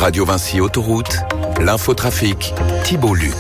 Radio Vinci Autoroute, l'infotrafic, Thibault Luc.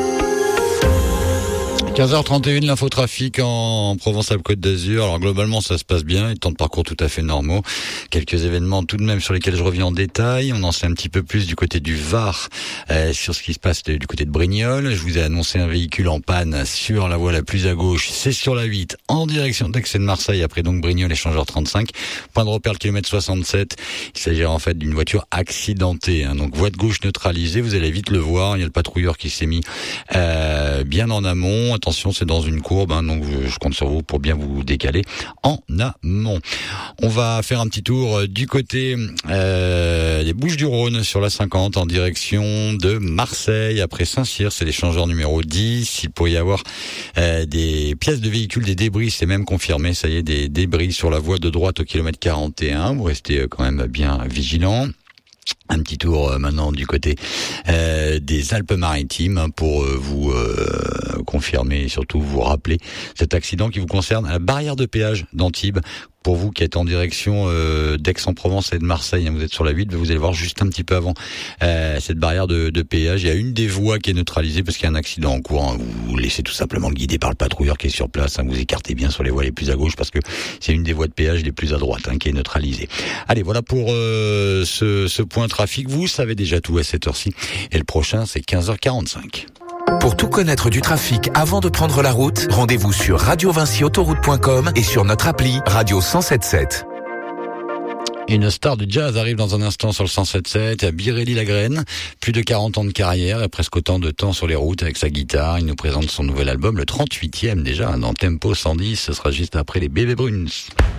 15h31, l'infotrafic en Provence-Alpes-Côte d'Azur. Alors globalement, ça se passe bien, les temps de parcours tout à fait normaux. Quelques événements tout de même sur lesquels je reviens en détail. On en sait un petit peu plus du côté du Var, sur ce qui se passe du côté de Brignoles. Je vous ai annoncé un véhicule en panne sur la voie la plus à gauche. C'est sur la 8, en direction d'Aix et de Marseille, après donc Brignoles, échangeur 35. Point de repère, le kilomètre 67. Il s'agira en fait d'une voiture accidentée, hein. Donc voie de gauche neutralisée, vous allez vite le voir. Il y a le patrouilleur qui s'est mis bien en amont. Attention, c'est dans une courbe, hein, donc je compte sur vous pour bien vous décaler en amont. On va faire un petit tour du côté des Bouches-du-Rhône sur la 50 en direction de Marseille. Après Saint-Cyr, c'est l'échangeur numéro 10. Il pourrait y avoir des pièces de véhicules, des débris, c'est même confirmé. Ça y est, des débris sur la voie de droite au kilomètre 41. Vous restez quand même bien vigilant. Un petit tour maintenant du côté des Alpes-Maritimes pour vous confirmer et surtout vous rappeler cet accident qui vous concerne à la barrière de péage d'Antibes. Pour vous qui êtes en direction d'Aix-en-Provence et de Marseille, hein, vous êtes sur la 8, vous allez voir juste un petit peu avant cette barrière de péage, il y a une des voies qui est neutralisée parce qu'il y a un accident en cours, hein. Vous laissez tout simplement le guider par le patrouilleur qui est sur place, hein. Vous écartez bien sur les voies les plus à gauche parce que c'est une des voies de péage les plus à droite, hein, qui est neutralisée. Allez, voilà pour ce point trafic. Vous savez déjà tout à cette heure-ci. Et le prochain, c'est 15h45. Pour tout connaître du trafic avant de prendre la route, rendez-vous sur radiovinciautoroute.com et sur notre appli Radio 107.7. Une star du jazz arrive dans un instant sur le 107.7, Birelli Lagrène, plus de 40 ans de carrière et presque autant de temps sur les routes avec sa guitare. Il nous présente son nouvel album, le 38e déjà, dans Tempo 110, ce sera juste après les Bébés Bruns.